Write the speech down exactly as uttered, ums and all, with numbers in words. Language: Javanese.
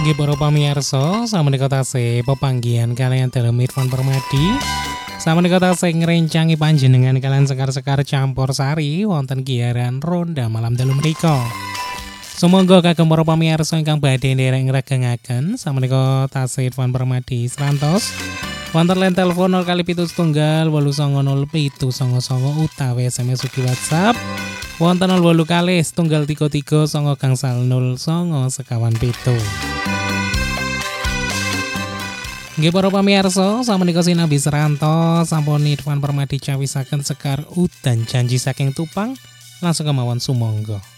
Nggih para pamirsa, sameneika tasih pepanggihan kaliyan dalam Irfan Permadi. Sameneika tasih ngrencangi panjenengan kalian sekar-sekar campur sari wonten giaran ronda malam dalu mriku. Sumangga kagem para pamirsa ingkang badhe nderek ngregengaken sameneika tasih Irfan Permadi srantos wonten line telepon nol kali pitu setunggal wolu sanga nol pitu sanga sanga utawi S M S ugi WhatsApp wonten nol wolu kali setunggal tiga tiga sanga gangsal nol sanga sekawan pitu. Nggih para pamirsa, sameneika sinabi serantos sampun Irfan Permadi cawisaken sekar udan janji saking Tupang langsung kemawon sumangga.